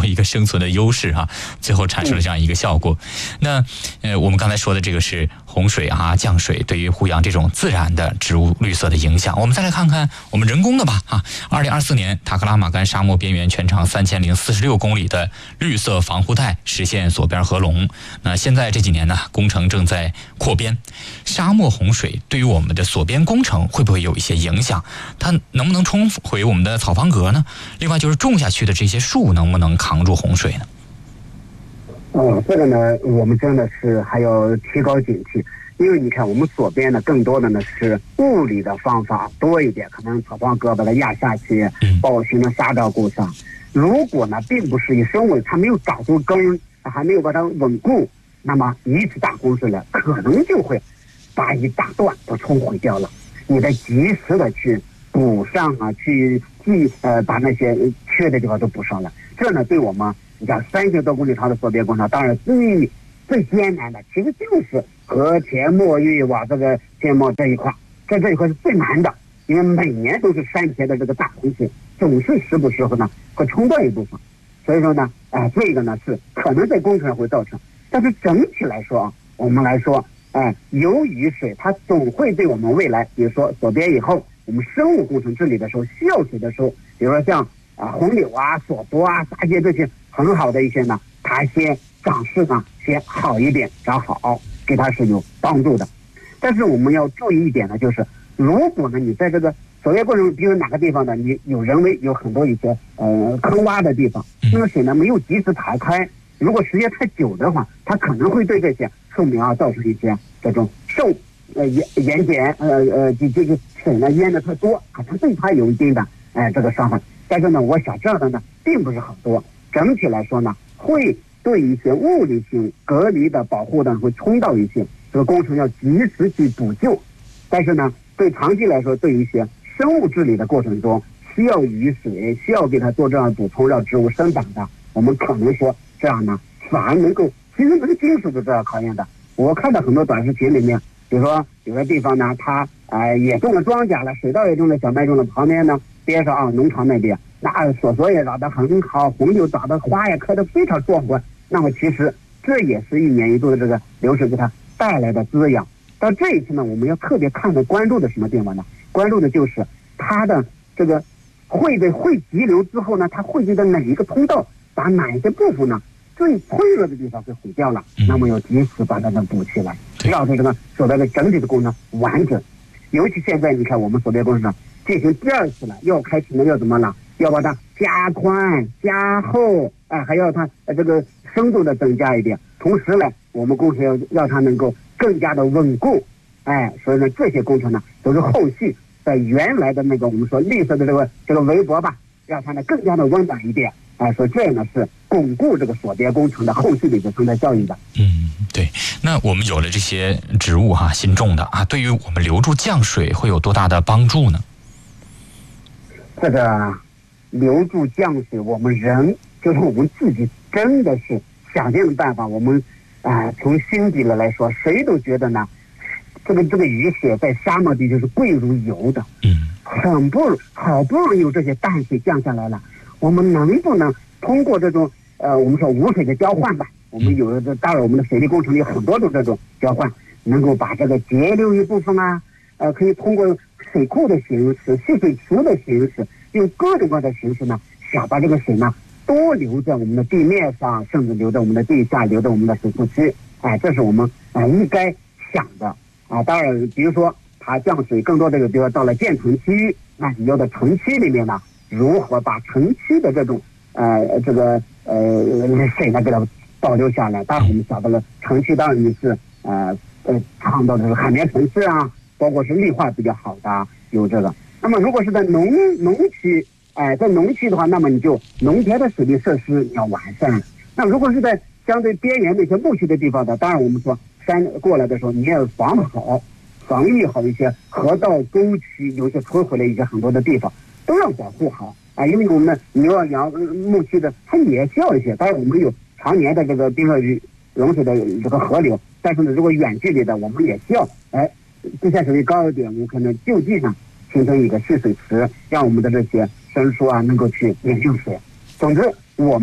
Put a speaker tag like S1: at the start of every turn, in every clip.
S1: 一个生存的优势啊，最后产生了这样一个效果。那我们刚才说的这个是洪水啊、降水对于胡杨这种自然的植物绿色的影响。我们再来看看我们人工的吧啊，2024年塔克拉玛干沙漠边缘全长3046公里的绿色防护带实现锁边合龙。那现在这几年呢，工程正在扩编。沙漠洪水对于我们的锁边工程会不会有一些影响？它能不能冲毁我们的草房格呢？另外就是种下去的这些树能不能扛住洪水呢？
S2: 这个呢，我们真的是还要提高警惕，因为你看我们锁边呢，更多的呢是物理的方法多一点，可能草房格把它压下去，保寻的沙照顾上。如果呢，并不是以生物它没有长出根，还没有把它稳固，那么一次大洪水呢，可能就会把一大段都冲毁掉了。你得及时的去补上啊，把那些缺的地方都补上了。这呢，对我们你讲30多公里长的锁边工程，当然最艰难的，其实就是河前墨玉往这个建贸这一块，在这一块是最难的，因为每年都是山前的这个大洪水，总是时不时呢会冲断一部分，所以说呢，这个呢是可能在工程上会造成，但是整体来说啊，我们来说，由于水它总会对我们未来，比如说锁边以后，我们生物工程治理的时候需要水的时候，比如说像红柳啊、锁柏啊、杂叶这些很好的一些呢，它先长势呢先好一点，长好，给它是有帮助的。但是我们要注意一点呢，就是如果呢你在这个锁边过程中，比如哪个地方呢，你有人为有很多一些坑洼的地方，那么水呢没有及时排开，如果时间太久的话，它可能会对这些树苗啊造成一些这种受盐碱这个水呢淹的太多，可能对它有一定的这个伤害。但是呢，我想这样的呢并不是很多，整体来说呢，会对一些物理性隔离的保护呢会冲到一些，这个工程要及时去补救。但是呢，对长期来说，对一些生物治理的过程中需要雨水，需要给它做这样补充，让植物生长的，我们可能说这样呢反而能够，其实能经受住这样考验的。我看到很多短视频里面，比如说有的地方呢，它也种了庄稼了，水稻也种了，小麦种了，旁边呢边上啊农场那边，那锁也长得很好，红柳长得花也开得非常壮观。那么其实这也是一年一度的这个流水给它带来的滋养。到这一次呢，我们要特别关注的什么地方呢？关注的就是它的这个汇集流之后呢，它汇集的哪一个通道，把哪一些部分呢最脆弱的地方给毁掉了，那么要及时把它们补起来，让这个锁边的整体的工程完整。尤其现在你看我们锁边工程进行第2次了，要开始呢要怎么了？要把它加宽加厚，还要它这个深度的增加一点，同时呢我们工程要让它能够更加的稳固，所以呢这些工程呢都是后续在原来的那个我们说绿色的这个围脖吧，让它呢更加的温暖一点，所以这样呢是巩固这个锁边工程的后续的一个生态效应的。
S1: 对。那我们有了这些植物新种的对于我们留住降水会有多大的帮助呢？
S2: 这个留住降水，我们人就是我们自己真的是想尽办法，我们从心底来说，谁都觉得呢，这个雨水在沙漠地就是贵如油的，好不容易有这些淡水降下来了，我们能不能通过这种我们说无水的交换吧，我们有的当然我们的水利工程有很多种这种交换，能够把这个节流一部分可以通过水库的形式、蓄水池的形式，用各种各样的形式呢，想把这个水呢多留在我们的地面上，甚至留在我们的地下，留在我们的水库区。这是我们应该想的当然，比如说它降水更多的比如说到了建成区，那你要在城区里面呢，如何把城区的这种这个水呢给它保留下来？当然我们想到了城区，当然也是倡导的是海绵城市包括是绿化比较好的有这个。那么如果是在农区，在农区的话，那么你就农田的水利设施你要完善。那如果是在相对边缘那些牧区的地方的，当然我们说山过来的时候，你也要防御好一些河道沟渠，有些摧毁了一些很多的地方，都要保护好因为我们的牛羊牧区的它也需要一些，当然我们有常年的这个比如说融水的这个河流，但是呢，如果远距离的，我们也需要地下水位高一点，我们可能就地上形成一个蓄水池，让我们的这些牲畜能够去饮用水。总之，我们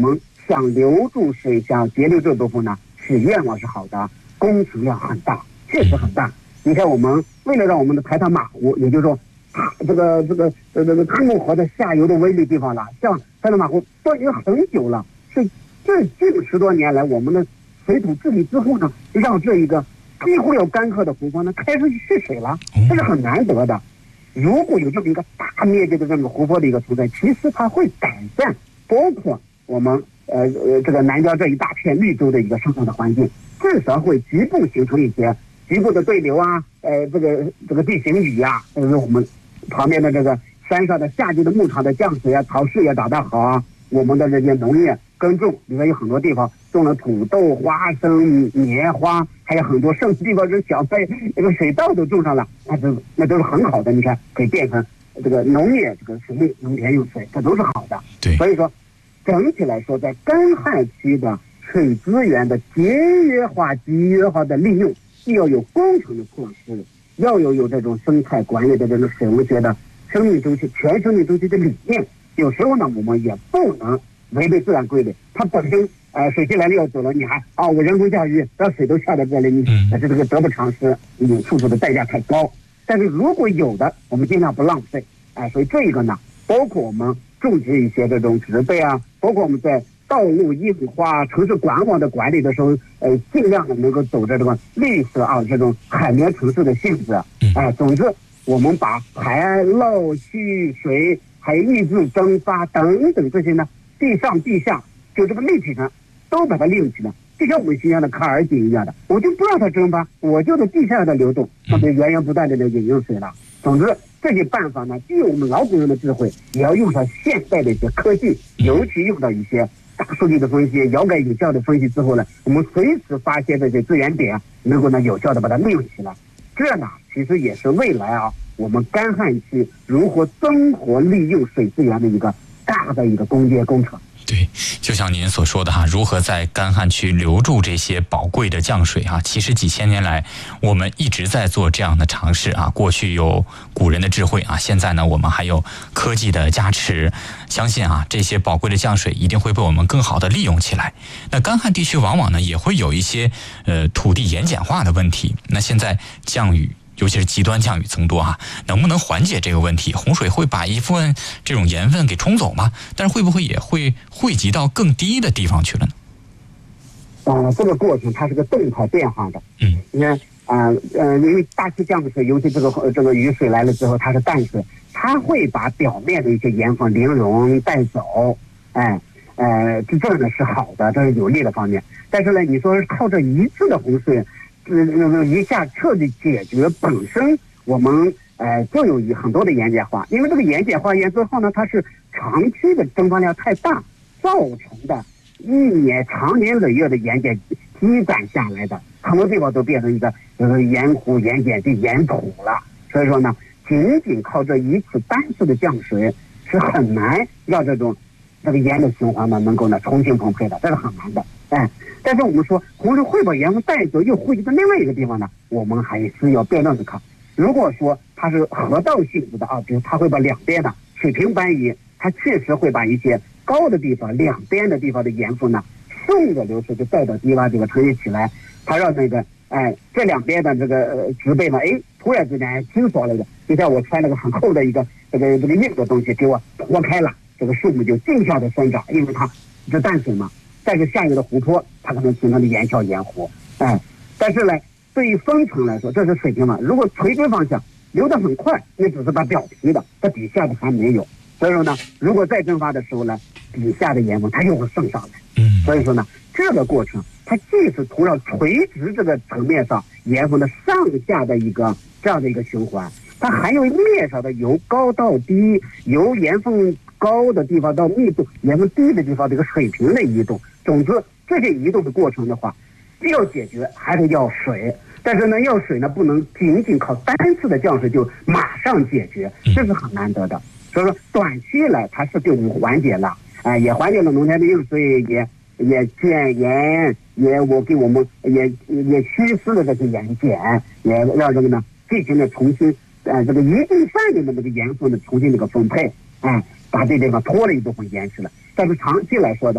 S2: 想留住水、想节流这部分呢，是愿望是好的，工程量很大，确实很大。你看，我们为了让我们的台塘马湖，也就是说，这个康公河的下游的微粒地方了，像台塘马湖都已经很久了，是这近10多年来，我们的水土治理之后呢，让这一个几乎要干涸的湖泊呢开始蓄水了，这是很难得的。如果有这么一个大面积的这个湖泊的一个存在，其实它会改善包括我们这个南郊这一大片绿洲的一个生态的环境，至少会局部形成一些局部的对流啊，这个地形雨啊，我们旁边的这个山上的夏季的牧场的降水啊，草势也长得好啊，我们的这些农业耕种，里面有很多地方种了土豆、花生、棉花，还有很多甚至地方是小麦，这个水稻都种上了，那都是很好的。你看，可以变成这个农业这个水利农田用水，这都是好的。
S1: 对，
S2: 所以说整体来说，在干旱期的水资源的节约化、集约化的利用，既要有工程的措施，要有这种生态管理的这种水文学的生命周期、全生命周期的理念。有时候呢，我们也不能违背自然规律，它本身水进来了要走了，你还我人工降雨，让水都下到这里，你这个得不偿失，你付出的代价太高。但是如果有的，我们尽量不浪费。所以这一个呢，包括我们种植一些这种植被啊，包括我们在道路硬化、城市管网的管理的时候，尽量的能够走着这个绿色啊，这种海绵城市的性质。总之，我们把排涝蓄水、还有抑制蒸发等等这些呢，地上地下就这个立体上都把它利用起来，就像我们新疆的卡尔井一样的，我就不让它蒸发，我就在地下的流动，它就源源不断的引用水了。总之，这些办法呢，既有我们老古人的智慧，也要用上现代的一些科技，尤其用到一些大数据的分析、遥感有效的分析之后呢，我们随时发现这些资源点，能够呢有效的把它利用起来。这呢，其实也是未来我们干旱期如何增活利用水资源的一个大的一个攻坚工程。
S1: 对，就像您所说的如何在干旱区留住这些宝贵的降水其实几千年来我们一直在做这样的尝试过去有古人的智慧现在呢我们还有科技的加持，相信这些宝贵的降水一定会被我们更好的利用起来。那干旱地区往往呢也会有一些土地盐碱化的问题，那现在降雨尤其是极端降雨增多能不能缓解这个问题？洪水会把一部分这种盐分给冲走吗？但是会不会也会汇集到更低的地方去了
S2: 呢？这个过程它是个动态变化的。你看因为大气降水，尤其这个雨水来了之后，它是淡水，它会把表面的一些盐分零溶带走。这呢是好的，这是有利的方面。但是呢，你说是靠这一次的洪水。一下彻底解决本身我们就有很多的盐碱化，因为这个盐碱化盐之后呢，它是长期的蒸发量太大造成的，长年累月的盐碱积攒下来的，很多地方都变成一个盐湖、盐碱地、盐土了。所以说呢，仅仅靠这一次单次的降水是很难让这个盐的循环呢能够呢重新分配的，这是很难的。但是我们说洪水会把盐分带走，又汇集到另外一个地方呢，我们还是要辩论的看。如果说它是河道性质的比如它会把两边的水平搬移，它确实会把一些高的地方、两边的地方的盐分呢顺着流水就带到低洼这个沉积起来，它让那个这两边的这个植被呢，突然之间清爽了的，就像我穿那个很厚的一个这个硬的东西给我脱开了，这个树木就径向的生长，因为它是淡水嘛。但是下游的湖泊，它可能形成的盐桥、盐湖，但是呢，对于分层来说，这是水平嘛。如果垂直方向流得很快，那只是把表皮的，它底下的还没有。所以说呢，如果再蒸发的时候呢，底下的盐分它又会渗上来。所以说呢，这个过程它既是土壤垂直这个层面上盐分的上下的一个这样的一个循环，它还有面上的由高到低，由盐分高的地方到密度盐分低的地方这个水平的移动。总之，这些移动的过程的话，要解决还是要水。但是呢，要水呢不能仅仅靠单次的降水就马上解决，这是很难得的。所以说，短期来它是给我们缓解了，也缓解了农田的用水，也减盐，给我们也稀释了这些盐碱，也让这个呢进行了重新这个一定范围的这个盐分的重新这个分配，把这地方拖了一部分盐食了。但是长期来说的话，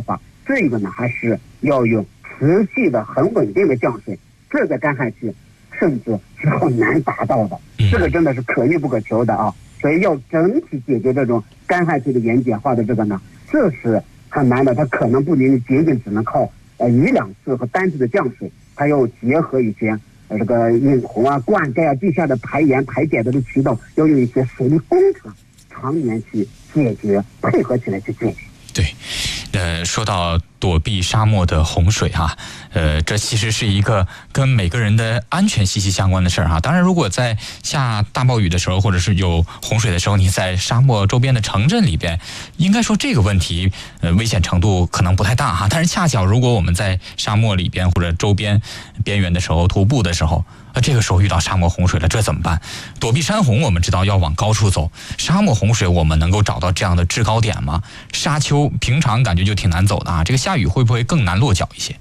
S2: 这个呢还是要有持续的很稳定的降水，这个干旱期甚至是很难达到的，这个真的是可遇不可求的啊！所以要整体解决这种干旱期的盐碱化的这个呢，这是很难的。它可能不仅只能靠1、2次和单次的降水，它要结合一些这个引洪啊、灌溉啊、地下的排盐排碱的渠道，要用一些水利工程常年去解决，配合起来去解决。
S1: 对，说到躲避沙漠的洪水哈，这其实是一个跟每个人的安全息息相关的事儿哈。当然，如果在下大暴雨的时候，或者是有洪水的时候，你在沙漠周边的城镇里边，应该说这个问题危险程度可能不太大哈。但是恰巧如果我们在沙漠里边或者周边边缘的时候徒步的时候，这个时候遇到沙漠洪水了，这怎么办？躲避山洪，我们知道要往高处走。沙漠洪水，我们能够找到这样的制高点吗？沙丘平常感觉就挺难走的啊，这个下雨会不会更难落脚一些？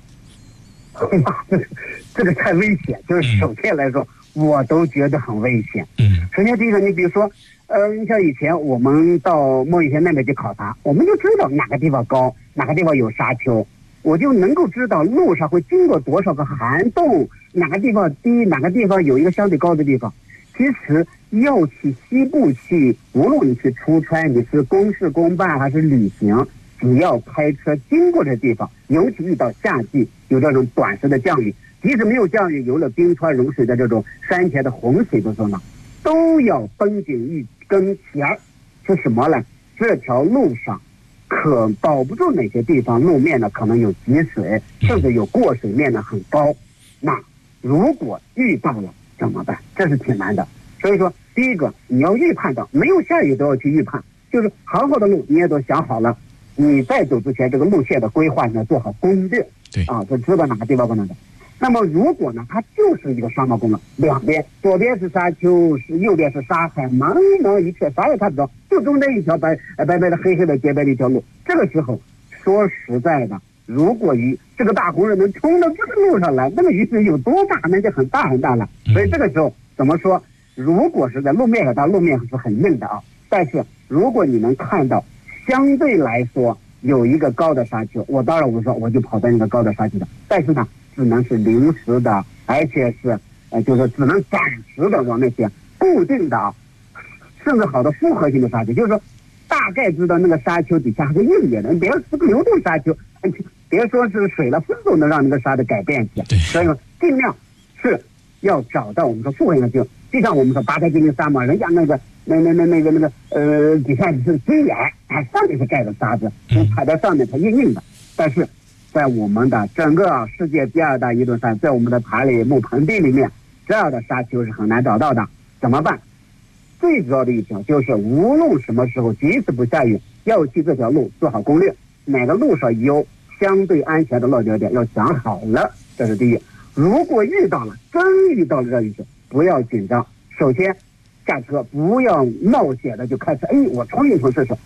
S2: 这个太危险，就是首先来说，我都觉得很危险。首先第一个，你比如说，你像以前我们到莫一些那边去考察，我们就知道哪个地方高，哪个地方有沙丘。我就能够知道路上会经过多少个涵洞，哪个地方低，哪个地方有一个相对高的地方。其实要去西部去，无论你去出差，你是公事公办还是旅行，只要开车经过这地方，尤其遇到夏季有这种短时的降雨，即使没有降雨，有了冰川融水的这种山前的洪水的时候呢，都要绷紧一根弦，是什么呢？这条路上可保不住哪些地方路面呢可能有积水，甚至有过水面呢很高。那如果遇到了怎么办？这是挺难的。所以说，第一个你要预判到，没有下雨都要去预判，就是好好的路你也都想好了，你在走之前这个路线的规划呢做好攻略，就知道哪个地方不能走。那么如果呢它就是一个沙漠公路，两边左边是沙丘，右边是沙海，茫茫一片，啥也看不着，就中间一条白白的黑黑的洁白的一条路。这个时候说实在的，如果这个大洪水能冲到这个路上来，那个雨水有多大？那就很大很大了。所以这个时候怎么说？如果是在路面上，它路面是很硬的啊，但是如果你能看到相对来说有一个高的沙丘，我当然我就跑到那个高的沙丘的，但是呢只能是临时的，而且是就是只能暂时的往那些固定的甚至好的复合性的沙丘，就是说大概知道那个沙丘底下还是硬点的，别说是个流动沙丘，别说是水了风都能让那个沙的改变起来。所以说尽量是要找到我们说复合性的沙丘，就像我们说八台金陵沙漠，人家那个底下是堆岩，上面是盖的沙子，你踩在上面它硬的，但是在我们的整个世界第2大移动山，在我们的塔里木盆地里面，这样的沙丘是很难找到的。怎么办？最主要的一条就是无论什么时候，即使不下雨，要去这条路做好攻略，哪个路上有相对安全的落脚点要想好了，这是第一。如果真遇到了这雨水，不要紧张，首先下车不要冒险的就开始我冲一冲试试，